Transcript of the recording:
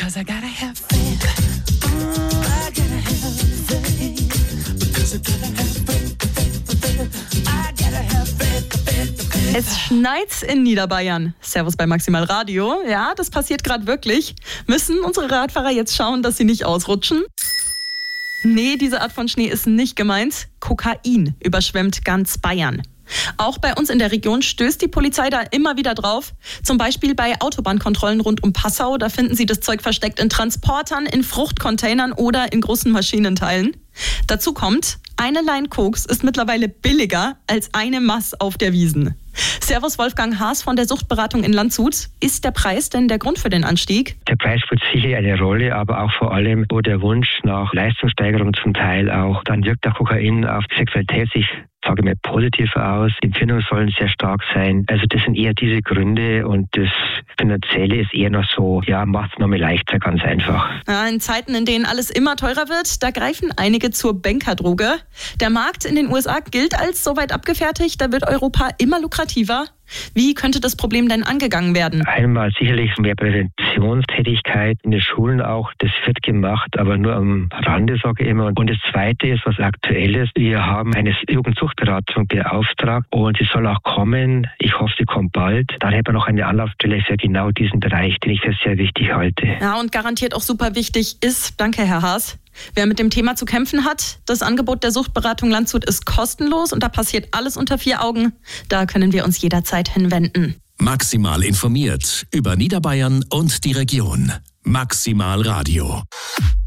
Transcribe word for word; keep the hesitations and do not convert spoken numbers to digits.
'Cause I gotta have faith. Mm, I gotta have faith. Because I gotta have faith. I gotta have faith. Es schneit in Niederbayern. Servus bei Maximal Radio. Ja, das passiert gerade wirklich. Müssen unsere Radfahrer jetzt schauen, dass sie nicht ausrutschen? Nee, diese Art von Schnee ist nicht gemeint. Kokain überschwemmt ganz Bayern. Auch bei uns in der Region stößt die Polizei da immer wieder drauf. Zum Beispiel bei Autobahnkontrollen rund um Passau. Da finden sie das Zeug versteckt in Transportern, in Fruchtcontainern oder in großen Maschinenteilen. Dazu kommt, eine Line Koks ist mittlerweile billiger als eine Maß auf der Wiesn. Servus Wolfgang Haas von der Suchtberatung in Landshut. Ist der Preis denn der Grund für den Anstieg? Der Preis spielt sicher eine Rolle, aber auch vor allem, wo der Wunsch nach Leistungssteigerung zum Teil auch, dann wirkt der Kokain auf die Sexualität sich, sage ich mal, positiver aus. Die Empfindungen sollen sehr stark sein. Also das sind eher diese Gründe und das Finanzielle ist eher noch so, ja, macht es nochmal leichter, ganz einfach. Ja, in Zeiten, in denen alles immer teurer wird, da greifen einige zur Bankerdroge. Der Markt in den U S A gilt als soweit abgefertigt, da wird Europa immer lukrativer. Wie könnte das Problem denn angegangen werden? Einmal sicherlich mehr Präventionstätigkeit in den Schulen auch. Das wird gemacht, aber nur am Rande, sage ich immer. Und das Zweite ist, was aktuell ist. Wir haben eine Jugendsuchtberatung beauftragt und sie soll auch kommen. Ich hoffe, sie kommt bald. Dann hätten wir noch eine Anlaufstelle für genau diesen Bereich, den ich für sehr wichtig halte. Ja, und garantiert auch super wichtig ist, danke Herr Haas, wer mit dem Thema zu kämpfen hat, das Angebot der Suchtberatung Landshut ist kostenlos und da passiert alles unter vier Augen. Da können wir uns jederzeit hinwenden. Maximal informiert über Niederbayern und die Region. Maximal Radio.